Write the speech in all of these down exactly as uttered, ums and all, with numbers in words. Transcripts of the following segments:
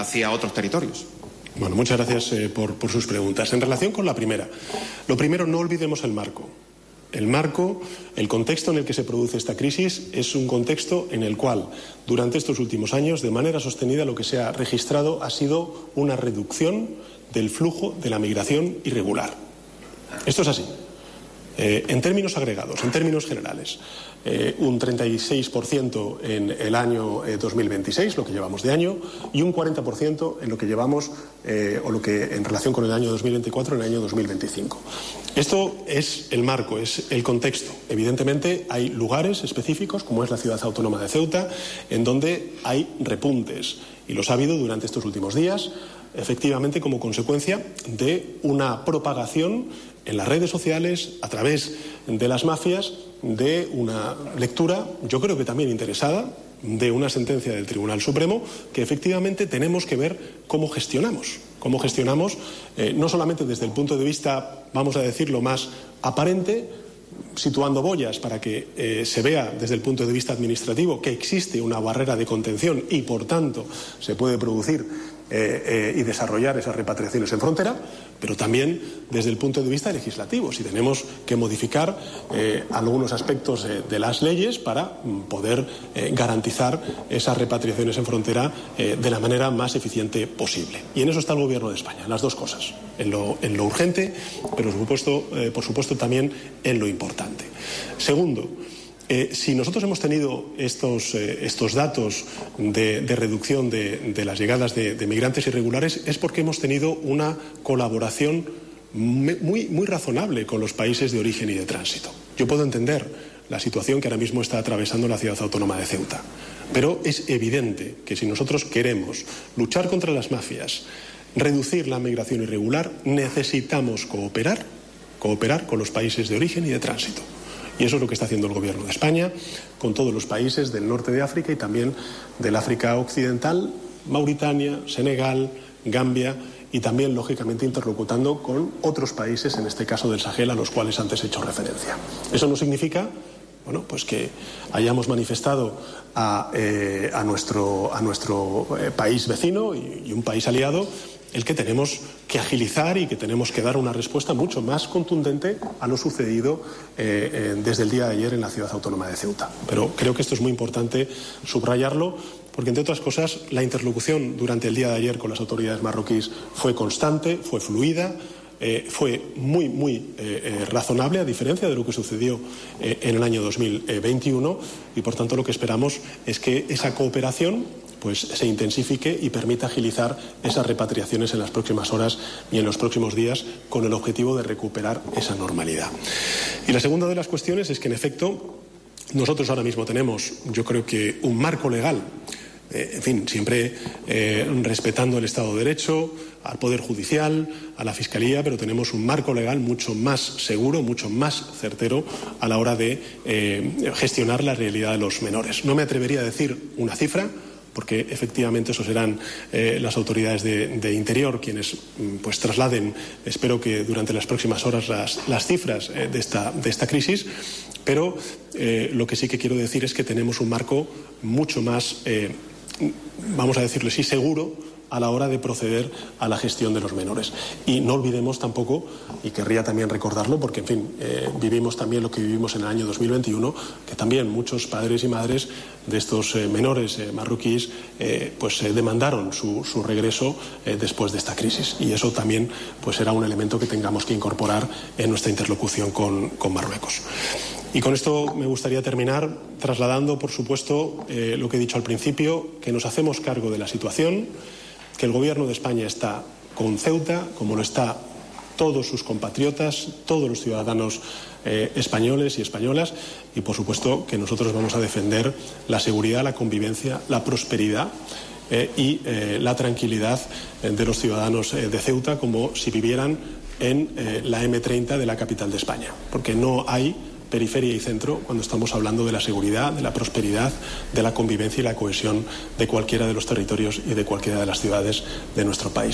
hacia otros territorios. Bueno, muchas gracias eh, por, por sus preguntas. En relación con la primera, lo primero, no olvidemos el marco. El marco, el contexto en el que se produce esta crisis es un contexto en el cual, durante estos últimos años, de manera sostenida, lo que se ha registrado ha sido una reducción del flujo de la migración irregular. Esto es así. Eh, en términos agregados, en términos generales, eh, un treinta y seis por ciento en el año eh, dos mil veintiséis, lo que llevamos de año, y un cuarenta por ciento en lo que llevamos, eh, o lo que en relación con el año dos mil veinticuatro, en el año dos mil veinticinco. Esto es el marco, es el contexto. Evidentemente hay lugares específicos, como es la ciudad autónoma de Ceuta, en donde hay repuntes, y los ha habido durante estos últimos días, efectivamente como consecuencia de una propagación en las redes sociales, a través de las mafias, de una lectura, yo creo que también interesada, de una sentencia del Tribunal Supremo, que efectivamente tenemos que ver cómo gestionamos. Cómo gestionamos, eh, no solamente desde el punto de vista, vamos a decirlo, más aparente, situando boyas para que eh, se vea desde el punto de vista administrativo que existe una barrera de contención y, por tanto, se puede producir eh, eh, y desarrollar esas repatriaciones en frontera, pero también desde el punto de vista legislativo, si tenemos que modificar eh, algunos aspectos eh, de las leyes para mm, poder eh, garantizar esas repatriaciones en frontera eh, de la manera más eficiente posible. Y en eso está el Gobierno de España, las dos cosas, en lo, en lo urgente, pero por supuesto, eh, por supuesto también en lo importante. Segundo, Eh, si nosotros hemos tenido estos, eh, estos datos de, de reducción de, de las llegadas de, de migrantes irregulares es porque hemos tenido una colaboración muy, muy razonable con los países de origen y de tránsito. Yo puedo entender la situación que ahora mismo está atravesando la ciudad autónoma de Ceuta, pero es evidente que si nosotros queremos luchar contra las mafias, reducir la migración irregular, necesitamos cooperar, cooperar con los países de origen y de tránsito. Y eso es lo que está haciendo el Gobierno de España con todos los países del norte de África y también del África occidental, Mauritania, Senegal, Gambia, y también, lógicamente, interlocutando con otros países, en este caso del Sahel, a los cuales antes he hecho referencia. Eso no significa, bueno, pues que hayamos manifestado a, eh, a nuestro, a nuestro eh, país vecino y, y un país aliado el que tenemos que agilizar y que tenemos que dar una respuesta mucho más contundente a lo sucedido eh, eh, desde el día de ayer en la ciudad autónoma de Ceuta. Pero creo que esto es muy importante subrayarlo, porque, entre otras cosas, la interlocución durante el día de ayer con las autoridades marroquíes fue constante, fue fluida, eh, fue muy, muy eh, eh, razonable, a diferencia de lo que sucedió eh, en el año dos mil veintiuno, y, por tanto, lo que esperamos es que esa cooperación pues se intensifique y permita agilizar esas repatriaciones en las próximas horas y en los próximos días, con el objetivo de recuperar esa normalidad. Y la segunda de las cuestiones es que, en efecto, nosotros ahora mismo tenemos, yo creo que, un marco legal, eh, en fin, siempre eh, respetando el Estado de Derecho, al Poder Judicial, a la Fiscalía, pero tenemos un marco legal mucho más seguro, mucho más certero a la hora de eh, gestionar la realidad de los menores. No me atrevería a decir una cifra, porque efectivamente eso serán eh, las autoridades de, de Interior quienes pues trasladen, espero que durante las próximas horas, las, las cifras eh, de, esta, de esta crisis, pero eh, lo que sí que quiero decir es que tenemos un marco mucho más, eh, vamos a decirlo así, seguro a la hora de proceder a la gestión de los menores. Y no olvidemos tampoco, y querría también recordarlo, porque, en fin, eh, vivimos también lo que vivimos en el año dos mil veintiuno, que también muchos padres y madres de estos eh, menores eh, marroquíes eh, pues eh, demandaron su, su regreso eh, después de esta crisis. Y eso también pues será un elemento que tengamos que incorporar en nuestra interlocución con, con Marruecos. Y con esto me gustaría terminar trasladando, por supuesto, eh, lo que he dicho al principio, que nos hacemos cargo de la situación, que el Gobierno de España está con Ceuta, como lo está todos sus compatriotas, todos los ciudadanos eh, españoles y españolas, y, por supuesto, que nosotros vamos a defender la seguridad, la convivencia, la prosperidad eh, y eh, la tranquilidad eh, de los ciudadanos eh, de Ceuta, como si vivieran en eh, la eme treinta de la capital de España, porque no hay periferia y centro cuando estamos hablando de la seguridad, de la prosperidad, de la convivencia y la cohesión de cualquiera de los territorios y de cualquiera de las ciudades de nuestro país.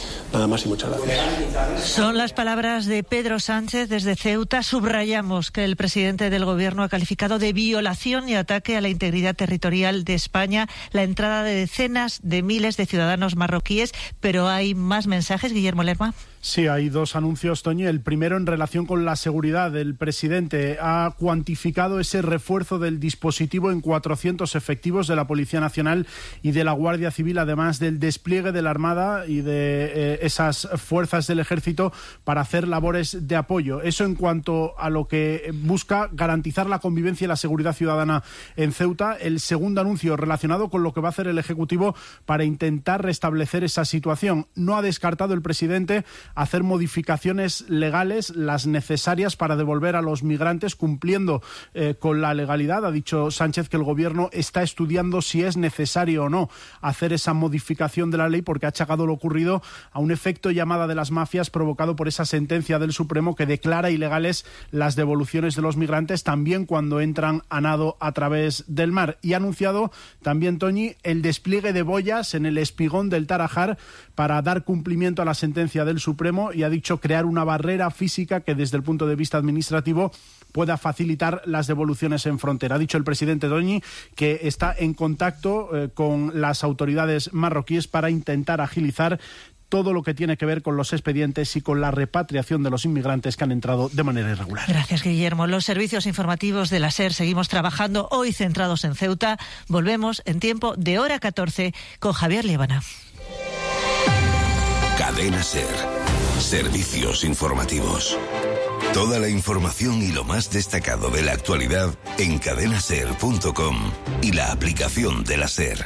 Nada más y muchas gracias. Son las palabras de Pedro Sánchez desde Ceuta. Subrayamos que el presidente del Gobierno ha calificado de violación y ataque a la integridad territorial de España la entrada de decenas de miles de ciudadanos marroquíes, pero hay más mensajes, Guillermo Lerma. Sí, hay dos anuncios, Toñi. El primero en relación con la seguridad. El presidente ha cuantificado ese refuerzo del dispositivo en cuatrocientos efectivos de la Policía Nacional y de la Guardia Civil, además del despliegue de la Armada y de eh, esas fuerzas del Ejército para hacer labores de apoyo. Eso en cuanto a lo que busca garantizar la convivencia y la seguridad ciudadana en Ceuta. El segundo anuncio relacionado con lo que va a hacer el Ejecutivo para intentar restablecer esa situación. No ha descartado el presidente hacer modificaciones legales, las necesarias para devolver a los migrantes cumpliendo eh, con la legalidad. Ha dicho Sánchez que el Gobierno está estudiando si es necesario o no hacer esa modificación de la ley, porque ha achacado lo ocurrido a un efecto llamada de las mafias provocado por esa sentencia del Supremo que declara ilegales las devoluciones de los migrantes, también cuando entran a nado a través del mar. Y ha anunciado también, Toñi, el despliegue de boyas en el espigón del Tarajal para dar cumplimiento a la sentencia del Supremo, y ha dicho crear una barrera física que desde el punto de vista administrativo pueda facilitar las devoluciones en frontera. Ha dicho el presidente Toñi que está en contacto eh, con las autoridades marroquíes para intentar agilizar todo lo que tiene que ver con los expedientes y con la repatriación de los inmigrantes que han entrado de manera irregular. Gracias, Guillermo. Los servicios informativos de la SER seguimos trabajando, hoy centrados en Ceuta. Volvemos en tiempo de hora catorce con Javier Líbana. Cadena SER. Servicios informativos. Toda la información y lo más destacado de la actualidad en cadena ser punto com y la aplicación de la SER.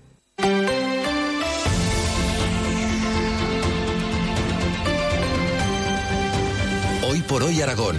Hoy por hoy Aragón.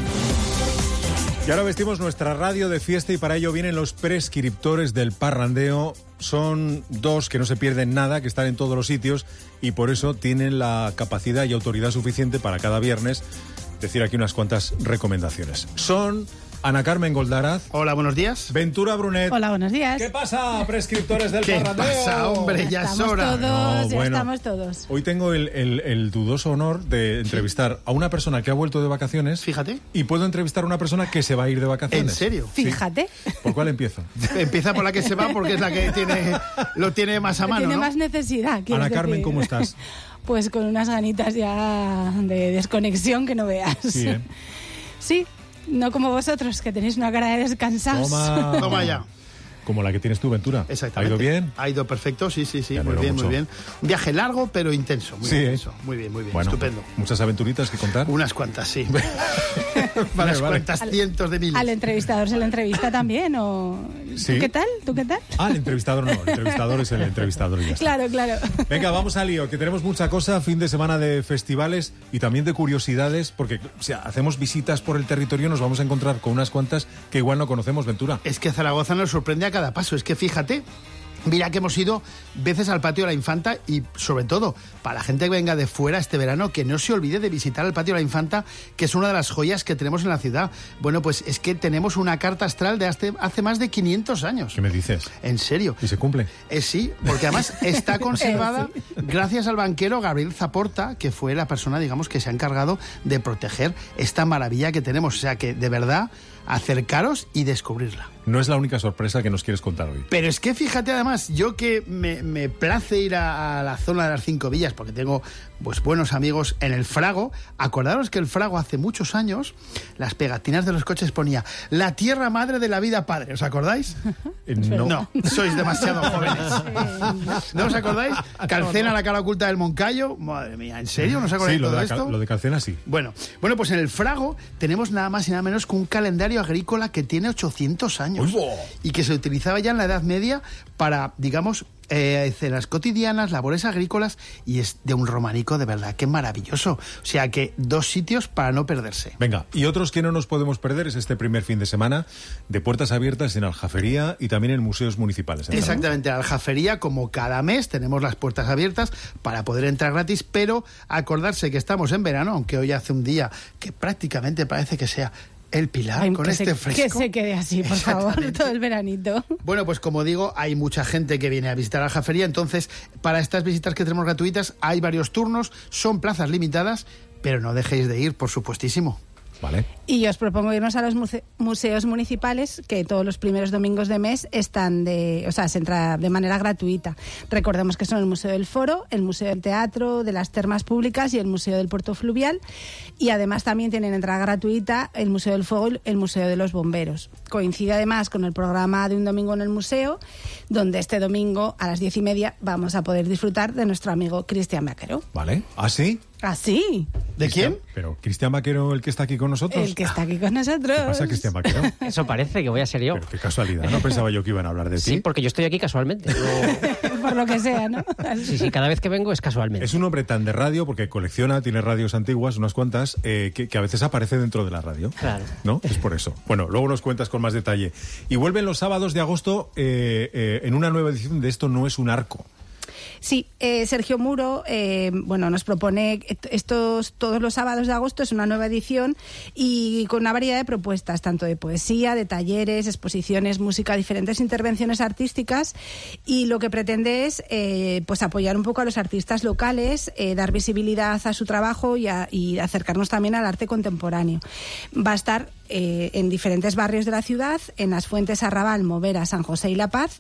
Y ahora vestimos nuestra radio de fiesta y para ello vienen los prescriptores del parrandeo. Son dos que no se pierden nada, que están en todos los sitios y por eso tienen la capacidad y autoridad suficiente para cada viernes decir aquí unas cuantas recomendaciones. Son Ana Carmen Goldaraz. Hola, buenos días. Ventura Brunet. Hola, buenos días. ¿Qué pasa, prescriptores del ¿Qué parrandeo? ¿Qué pasa, hombre? Ya estamos es hora. Todos, No, ya bueno, estamos todos. Hoy tengo el, el, el dudoso honor de entrevistar a una persona que ha vuelto de vacaciones. Fíjate. Y puedo entrevistar a una persona que se va a ir de vacaciones. ¿En serio? Sí. Fíjate. ¿Por cuál empiezo? Empieza por la que se va porque es la que tiene lo tiene más a mano, Tiene ¿no? más necesidad. Ana Carmen, decir. ¿cómo estás? Pues con unas ganitas ya de desconexión que no veas. Sí, ¿eh? Sí, no como vosotros, que tenéis una cara de descansados. Toma. Toma ya. Como la que tienes tú, Ventura. Exactamente. ¿Ha ido bien? Ha ido perfecto, sí, sí, sí. Me Muy alegro bien, mucho. muy bien. Un viaje largo, pero intenso. Muy Sí, intenso. ¿eh? Muy bien, muy bien. Bueno, Estupendo. muchas aventuritas que contar. Unas cuantas, sí. Vale, Unas vale. cuantas cientos de miles. ¿Al entrevistador se le entrevista también? ¿O... Sí. ¿Tú qué tal? ¿Tú qué tal? Ah, el entrevistador no. El entrevistador es el entrevistador y ya está. Claro, claro. Venga, vamos al lío, que tenemos mucha cosa, fin de semana de festivales y también de curiosidades, porque si hacemos visitas por el territorio nos vamos a encontrar con unas cuantas que igual no conocemos, Ventura. Es que Zaragoza nos sorprende a cada paso. Es que fíjate, mira que hemos ido veces al Patio de la Infanta y sobre todo para la gente que venga de fuera este verano, que no se olvide de visitar el Patio de la Infanta, que es una de las joyas que tenemos en la ciudad. Bueno, pues es que tenemos una carta astral de hace, hace más de quinientos años. ¿Qué me dices? ¿En serio? ¿Y se cumple? Eh, sí, porque además está conservada gracias al banquero Gabriel Zaporta, que fue la persona, digamos, que se ha encargado de proteger esta maravilla que tenemos. O sea que, de verdad, acercaros y descubrirla. No es la única sorpresa que nos quieres contar hoy. Pero es que fíjate, además, yo que me, me place ir a, a la zona de las Cinco Villas, porque tengo pues buenos amigos en el Frago. Acordaros que el Frago hace muchos años, las pegatinas de los coches ponía la tierra madre de la vida padre. ¿Os acordáis? Eh, no. No, sois demasiado jóvenes. ¿No os acordáis? Calcena, la cara oculta del Moncayo. Madre mía, ¿en serio? ¿No os acordáis Sí, lo de todo de, la, esto? lo de Calcena sí. Bueno, bueno, pues en el Frago tenemos nada más y nada menos que un calendario agrícola que tiene ochocientos años ¡Uy, bo! y que se utilizaba ya en la Edad Media para, digamos, eh, escenas cotidianas, labores agrícolas, y es de un románico de verdad que maravilloso. O sea que dos sitios para no perderse. Venga, y otros que no nos podemos perder es este primer fin de semana de puertas abiertas en Aljafería y también en museos municipales. ¿Eh? Exactamente, la Aljafería, como cada mes, tenemos las puertas abiertas para poder entrar gratis, pero acordarse que estamos en verano, aunque hoy hace un día que prácticamente parece que sea El Pilar, Ay, con que este se, fresco. Que se quede así, por favor, todo el veranito. Bueno, pues como digo, hay mucha gente que viene a visitar a Aljafería, entonces para estas visitas que tenemos gratuitas hay varios turnos, son plazas limitadas, pero no dejéis de ir, por supuestísimo. Vale. Y os propongo irnos a los muse- museos municipales, que todos los primeros domingos de mes están de, o sea, se entra de manera gratuita. Recordemos que son el Museo del Foro, el Museo del Teatro, de las Termas Públicas y el Museo del Puerto Fluvial. Y además también tienen entrada gratuita el Museo del Fuego y el Museo de los Bomberos. Coincide además con el programa de Un Domingo en el Museo, donde este domingo a las diez y media vamos a poder disfrutar de nuestro amigo Cristian Vaquero. Vale. ¿Ah, sí? ¿Ah, sí? ¿De quién? Pero Cristian Vaquero, el que está aquí con nosotros. El que está aquí con nosotros. ¿Qué pasa, Cristian Vaquero? Eso parece que voy a ser yo. Pero qué casualidad, no pensaba yo que iban a hablar de ti. Sí, porque yo estoy aquí casualmente. No... Por lo que sea, ¿no? Sí, sí, cada vez que vengo es casualmente. Es un hombre tan de radio, porque colecciona, tiene radios antiguas, unas cuantas, eh, que, que a veces aparece dentro de la radio. Claro. ¿No? Es por eso. Bueno, luego nos cuentas con más detalle. Y vuelven los sábados de agosto eh, eh, en una nueva edición de Esto no es un arco. Sí, eh, Sergio Muro, eh, bueno, nos propone estos todos los sábados de agosto, es una nueva edición y con una variedad de propuestas, tanto de poesía, de talleres, exposiciones, música, diferentes intervenciones artísticas, y lo que pretende es eh, pues apoyar un poco a los artistas locales, eh, dar visibilidad a su trabajo y, a, y acercarnos también al arte contemporáneo. Va a estar Eh, en diferentes barrios de la ciudad, en Las Fuentes, Arrabal, Movera, San José y La Paz,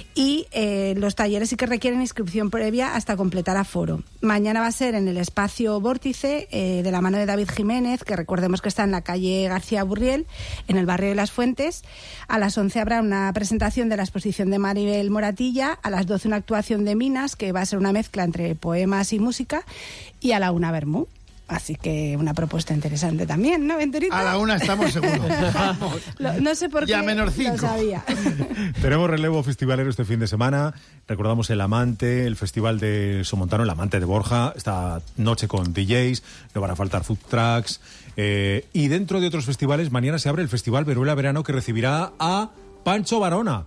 y eh, los talleres sí que requieren inscripción previa hasta completar aforo. Mañana va a ser en el espacio Vórtice, eh, de la mano de David Jiménez, que recordemos que está en la calle García Burriel, en el barrio de Las Fuentes. A las once habrá una presentación de la exposición de Maribel Moratilla, a las doce una actuación de Minas, que va a ser una mezcla entre poemas y música, y a la una Bermú. Así que una propuesta interesante también, ¿no, Venturita? A la una estamos seguros. Vamos. Lo, no sé por ya qué menos cinco. lo sabía. Tenemos relevo festivalero este fin de semana. Recordamos el Amante, el Festival de Somontano, el Amante de Borja. Esta noche con D Js, no van a faltar food trucks. Eh, y dentro de otros festivales, mañana se abre el Festival Veruela Verano, que recibirá a Pancho Varona,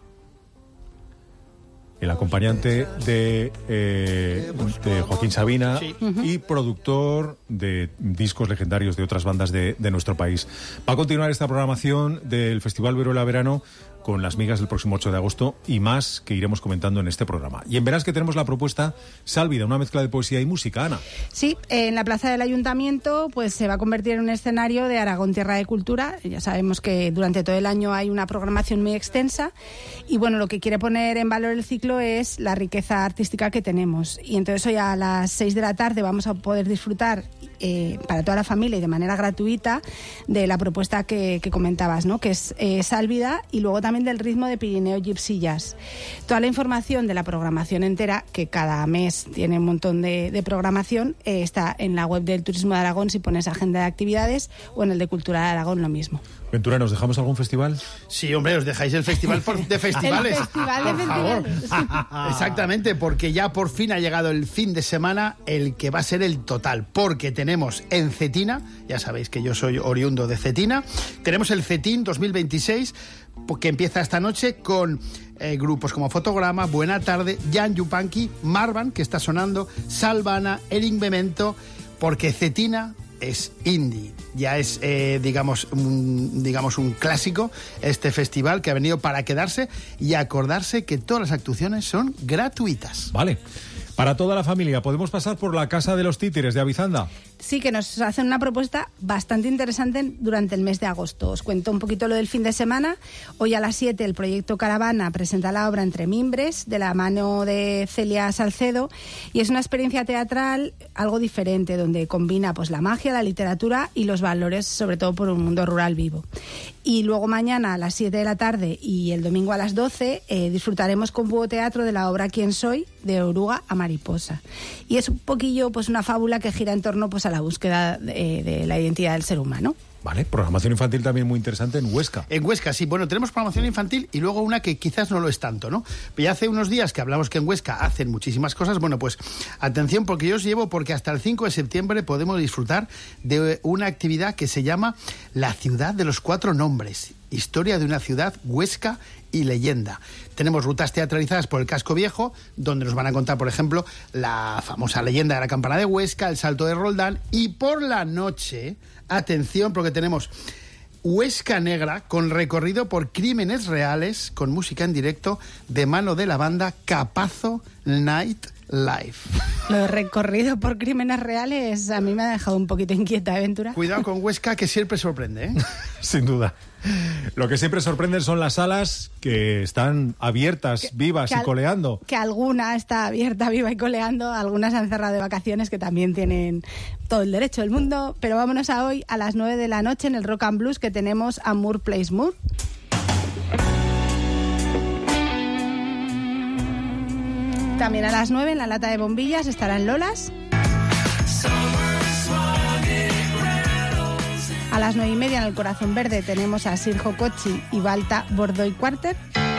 el acompañante de, eh, de Joaquín Sabina, sí, y productor de discos legendarios de otras bandas de, de nuestro país. Va a continuar esta programación del Festival Veruela Verano con las migas del próximo ocho de agosto y más que iremos comentando en este programa. Y en Verás que tenemos la propuesta Sálvida, una mezcla de poesía y música, Ana. Sí, en la plaza del Ayuntamiento pues se va a convertir en un escenario de Aragón Tierra de Cultura. Ya sabemos que durante todo el año hay una programación muy extensa y bueno, lo que quiere poner en valor el ciclo es la riqueza artística que tenemos. Y entonces hoy a las seis de la tarde vamos a poder disfrutar eh, para toda la familia y de manera gratuita de la propuesta que, que comentabas, ¿no? Que es eh, Sálvida, y luego también del ritmo de Pirineo Gypsy Jazz. Toda la información de la programación entera, que cada mes tiene un montón de, de programación, eh, está en la web del Turismo de Aragón si pones agenda de actividades, o en el de Cultura de Aragón lo mismo. Ventura, ¿nos dejamos algún festival? Sí, hombre, os dejáis el festival por, de festivales. El festival de festivales. Exactamente, porque ya por fin ha llegado el fin de semana, el que va a ser el total, porque tenemos en Cetina, ya sabéis que yo soy oriundo de Cetina, tenemos el Cetín dos mil veintiséis, que empieza esta noche con eh, grupos como Fotograma, Buena Tarde, Jan Yupanqui, Marvan, que está sonando, Salvana, Erin Memento, porque Cetina es indie, ya es eh, digamos, un, digamos un clásico este festival que ha venido para quedarse, y acordarse que todas las actuaciones son gratuitas. Vale. Para toda la familia, ¿podemos pasar por la Casa de los Títeres de Avizanda? Sí, que nos hacen una propuesta bastante interesante durante el mes de agosto. Os cuento un poquito lo del fin de semana. Hoy a las siete el proyecto Caravana presenta la obra Entre Mimbres, de la mano de Celia Salcedo, y es una experiencia teatral algo diferente, donde combina pues la magia, la literatura y los valores, sobre todo por un mundo rural vivo. Y luego mañana a las siete de la tarde y el domingo a las doce eh, disfrutaremos con Búho Teatro de la obra ¿Quién soy?, de Oruga a Mariposa. Y es un poquillo pues una fábula que gira en torno pues a la búsqueda de, de la identidad del ser humano. Vale, programación infantil también muy interesante en Huesca. En Huesca, sí. Bueno, tenemos programación infantil y luego una que quizás no lo es tanto, ¿no? Ya hace unos días que hablamos que en Huesca hacen muchísimas cosas. Bueno, pues atención, porque yo os llevo, porque hasta el cinco de septiembre podemos disfrutar de una actividad que se llama La Ciudad de los Cuatro Nombres. Historia de una ciudad, Huesca y leyenda. Tenemos rutas teatralizadas por el Casco Viejo, donde nos van a contar, por ejemplo, la famosa leyenda de la campana de Huesca, el salto de Roldán, y por la noche, atención, porque tenemos Huesca Negra, con recorrido por crímenes reales, con música en directo, de mano de la banda Capazo Night Life. Lo de recorrido por crímenes reales a mí me ha dejado un poquito inquieta, Ventura. Cuidado con Huesca, que siempre sorprende, ¿eh? Sin duda. Lo que siempre sorprende son las salas que están abiertas, que, vivas que y al, coleando. Que alguna está abierta, viva y coleando, algunas han cerrado de vacaciones, que también tienen todo el derecho del mundo. Pero vámonos a hoy, a las nueve de la noche, en el Rock and Blues, que tenemos a Moore Plays Moore. También a las nueve, en la lata de bombillas, estarán Lolas. A las nueve y media, en el Corazón Verde, tenemos a Sirjo Kochi y Balta Bordoy Quartet.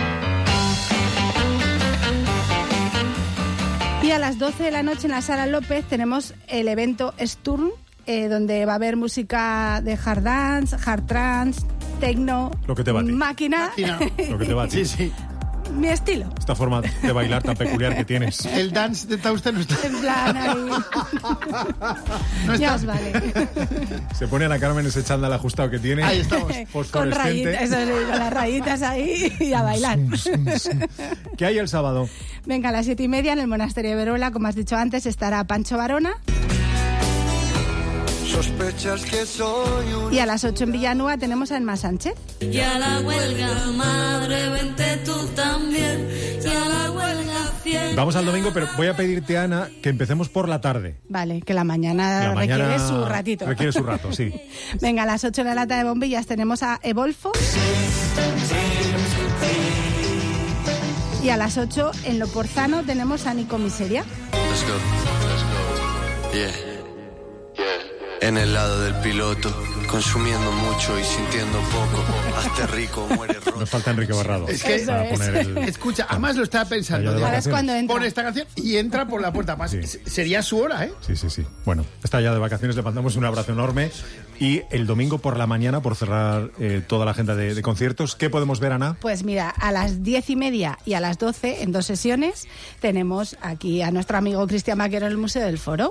Y a las doce de la noche, en la Sala López, tenemos el evento Sturm, eh, donde va a haber música de hard dance, hard trance, techno, Lo que te va a ti. máquina. Máquina. Lo que te va a ti. Sí, sí. Mi estilo. Esta forma de bailar tan peculiar que tienes. El dance de Tauste no está... En plan, ahí. No está... Ya os vale. Se pone a la Carmen ese chándal ajustado que tiene. Ahí estamos. Con rayitas, eso sí, con las rayitas ahí y a bailar. ¿Qué hay el sábado? Venga, a las siete y media, en el Monasterio de Veruela, como has dicho antes, estará Pancho Varona. Sospechas que soy un... Y a las ocho en Villanueva tenemos a Emma Sánchez. Y a la huelga, madre, vente tú también. Y a la huelga fiel. Vamos al domingo, pero voy a pedirte, Ana, que empecemos por la tarde. Vale, que la mañana, La mañana requiere su ratito. Requiere su rato, sí. Venga, a las ocho en la lata de bombillas tenemos a Evolfo. Y a las ocho en Lo Porzano tenemos a Nico Miseria. Let's go, let's go. Yeah. En el lado del piloto, consumiendo mucho y sintiendo poco. Hazte rico, muere roto. Nos falta Enrique Barrado. Es que, para poner el... escucha, además lo estaba pensando. Allá de Ahora es cuando entra. Pone esta canción y entra por la puerta. Más. Sí. Sería su hora, ¿eh? Sí, sí, sí. Bueno, está ya de vacaciones, le mandamos un abrazo enorme. Y el domingo por la mañana, por cerrar eh, toda la agenda de, de conciertos, ¿qué podemos ver, Ana? Pues mira, a las diez y media y a las doce, en dos sesiones, tenemos aquí a nuestro amigo Cristian Vaquero en el Museo del Foro.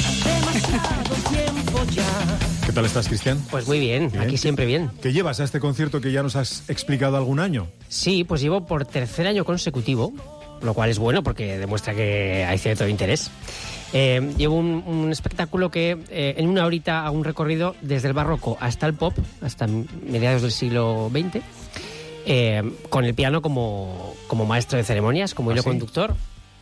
¿Qué tal estás, Cristian? Pues muy bien, Bien. aquí siempre bien. ¿Qué llevas a este concierto que ya nos has explicado algún año? Sí, pues llevo por tercer año consecutivo, lo cual es bueno porque demuestra que hay cierto interés. Eh, llevo un, un espectáculo que eh, en una horita hago un recorrido desde el barroco hasta el pop, hasta mediados del siglo veinte, eh, con el piano como, como maestro de ceremonias, como ¿Ah, hilo sí? conductor.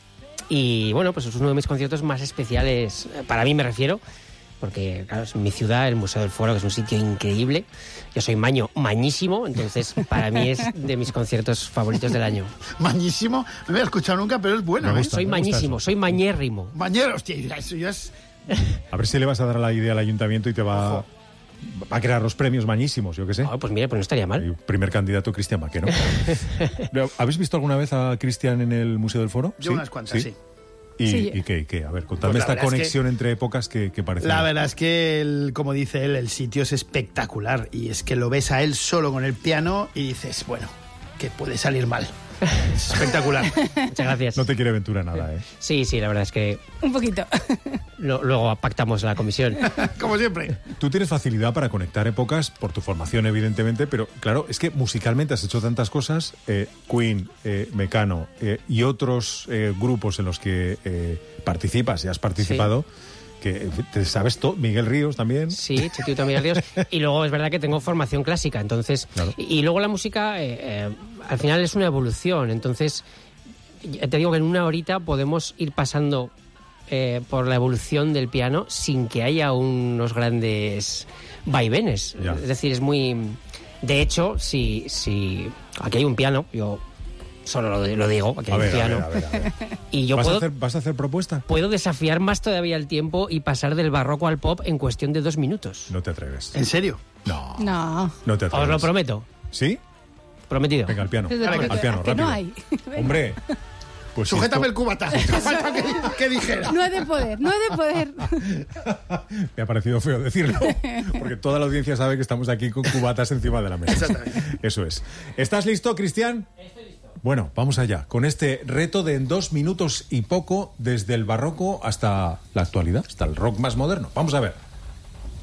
Y bueno, pues es uno de mis conciertos más especiales, para mí me refiero, porque claro, es mi ciudad, el Museo del Foro, que es un sitio increíble. Yo soy maño, mañísimo, entonces para mí es de mis conciertos favoritos del año. Mañísimo, no me había escuchado nunca, pero es bueno, Me ¿eh? gusta. Soy mañísimo, eso. soy mañérrimo. Mañero, hostia, eso ya es... A ver si le vas a dar la idea al ayuntamiento y te va, Ojo. va a crear los premios mañísimos, yo qué sé. Ah, pues mira, pues no estaría mal. El primer candidato, Cristian Vaquero. ¿Habéis visto alguna vez a Cristian en el Museo del Foro? Yo unas cuantas, sí. ¿Y, Sí. ¿y qué, y qué? A ver, contadme Pues la esta verdad es conexión entre épocas que, que parece... La verdad es que, el, como dice él, el sitio es espectacular. Y es que lo ves a él solo con el piano y dices, bueno, que puede salir mal. Es espectacular. Muchas gracias. No te quiere aventura nada, ¿eh? Sí, sí, la verdad es que Un poquito. lo- luego pactamos la comisión. Como siempre. Tú tienes facilidad para conectar épocas por tu formación, evidentemente, pero claro, es que musicalmente has hecho tantas cosas, eh, Queen, eh, Mecano eh, y otros eh, grupos en los que eh, participas y has participado, que eh, te sabes todo, Miguel Ríos también. Sí, Chitito Miguel Ríos. Y luego es verdad que tengo formación clásica, entonces... Claro. Y, y luego la música, eh, eh, al final es una evolución, entonces... ya te digo que en una horita podemos ir pasando eh, por la evolución del piano sin que haya unos grandes vaivenes. Ya. Es decir, es muy... De hecho, si, si aquí hay un piano, yo solo lo, lo digo, aquí A hay ver, un piano. a ver, a ver, a ver. Y yo ¿Vas, puedo, a hacer, ¿Vas a hacer propuesta? puedo desafiar más todavía el tiempo y pasar del barroco al pop en cuestión de dos minutos. No te atreves. ¿En serio? No, No. no te atreves. Os lo prometo. ¿Sí? Prometido. Venga, al piano. Desde Vale, luego al piano, que rápido. no hay. Hombre, pues si Sujétame el esto- cubata. No falta que, que dijera. No he de poder, no he de poder. Me ha parecido feo decirlo, porque toda la audiencia sabe que estamos aquí con cubatas encima de la mesa. Exactamente. Eso es. ¿Estás listo, Cristian? Estoy listo. Bueno, vamos allá, con este reto de en dos minutos y poco, desde el barroco hasta la actualidad, hasta el rock más moderno. Vamos a ver.